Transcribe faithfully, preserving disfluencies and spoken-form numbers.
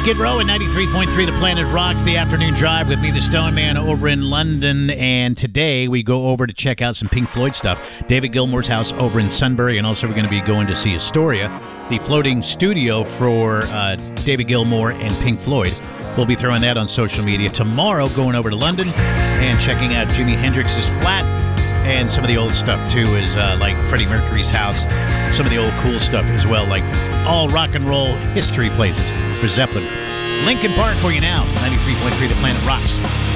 Skid Row at ninety-three point three The Planet Rocks, the afternoon drive with me, the Stone Man, over in London. And today we go over to check out some Pink Floyd stuff. David Gilmour's house over in Sunbury, and also we're going to be going to see Astoria, the floating studio for uh, David Gilmour and Pink Floyd. We'll be throwing that on social media. Tomorrow, going over to London and checking out Jimi Hendrix's flat. And some of the old stuff, too, is uh, like Freddie Mercury's house. Some of the old cool stuff as well, like all rock and roll history places for Zeppelin. Linkin Park for you now. ninety-three point three The Planet Rocks.